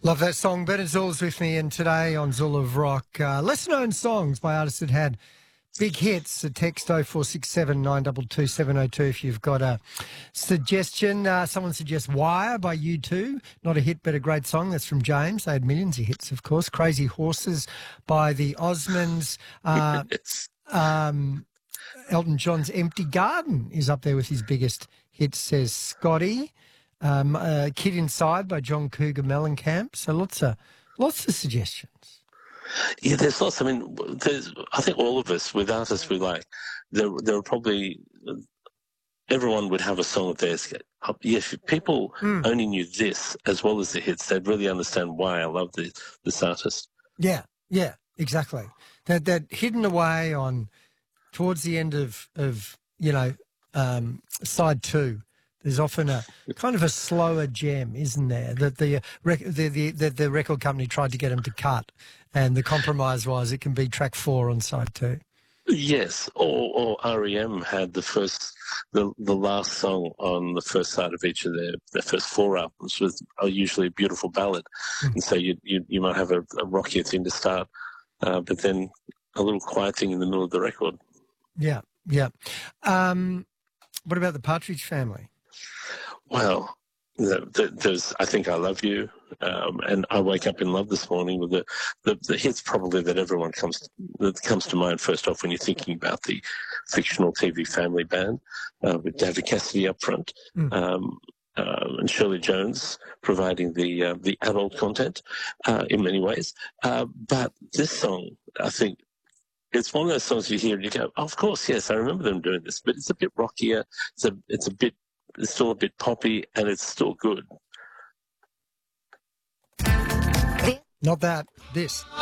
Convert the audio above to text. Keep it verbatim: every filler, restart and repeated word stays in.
Love that song. Bernard Zula's with me, and today on Zula of Rock, uh, lesser known songs by artists that had big hits. A text oh four six seven, nine two two, seven oh two if you've got a suggestion. Uh, someone suggests Wire by U two. Not a hit, but a great song. That's from James. They had millions of hits, of course. Crazy Horses by the Osmonds. Uh, um, Elton John's Empty Garden is up there with his biggest hits, says Scotty. Um, uh, Kid Inside by John Cougar Mellencamp. So lots of lots of suggestions. Yeah, there's lots. I mean, there's, I think all of us, with artists we like, there there are probably everyone would have a song of theirs. Yes, if people mm. only knew this as well as the hits, they'd really understand why I love this this artist. Yeah, yeah, exactly. That that hidden away on towards the end of of you know um, side two. There's often a kind of a slower gem, isn't there, that the, rec- the, the, the, the record company tried to get them to cut, and the compromise was it can be track four on side two. Yes, or, or R E M had the first, the the last song on the first side of each of their, their first four albums was usually a beautiful ballad, mm. and so you, you you might have a, a rockier thing to start, uh, but then a little quiet thing in the middle of the record. Yeah, yeah. Um, what about the Partridge Family? Well, there's I Think I Love You, um, and I Wake Up in Love This Morning. With the, the the hits probably that everyone comes that comes to mind first off when you're thinking about the fictional T V family band, uh, with David Cassidy up front, mm. um, uh, and Shirley Jones providing the uh, the adult content uh, in many ways. Uh, but this song, I think. It's one of those songs you hear and you go, oh, of course, yes, I remember them doing this, but it's a bit rockier. It's a, it's a bit, it's still a bit poppy, and it's still good. Not that, this.